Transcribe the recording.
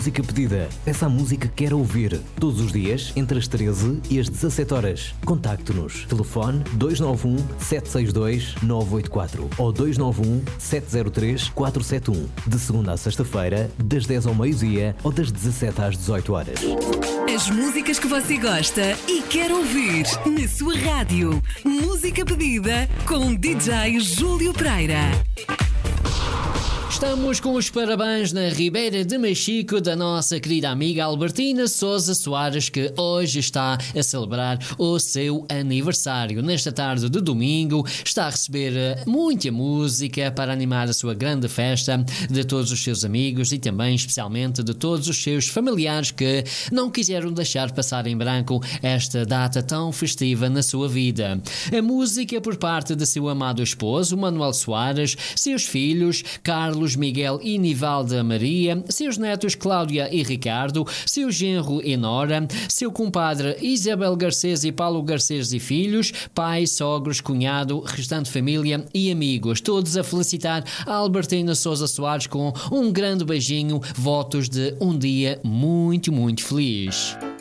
música pedida. Peça a música que quer ouvir. Todos os dias, entre as 13 e as 17 horas. Contacte-nos. Telefone 291 762 984 ou 291 703 471. De segunda a sexta-feira, das 10 ao meio-dia ou das 17 às 18 horas. As músicas que você gosta e quer ouvir na sua rádio. Música pedida com DJ Júlio Pereira. Estamos com os parabéns na Ribeira de Machico da nossa querida amiga Albertina Sousa Soares, que hoje está a celebrar o seu aniversário. Nesta tarde de domingo está a receber muita música para animar a sua grande festa, de todos os seus amigos e também especialmente de todos os seus familiares que não quiseram deixar passar em branco esta data tão festiva na sua vida. A música por parte de seu amado esposo, Manuel Soares, seus filhos, Carlos, Miguel e Nivalda Maria, seus netos Cláudia e Ricardo, seu genro Enora, seu compadre Isabel Garcês e Paulo Garcês e filhos, pais, sogros, cunhado, restante família e amigos, todos a felicitar a Albertina Sousa Soares com um grande beijinho, votos de um dia muito, muito feliz.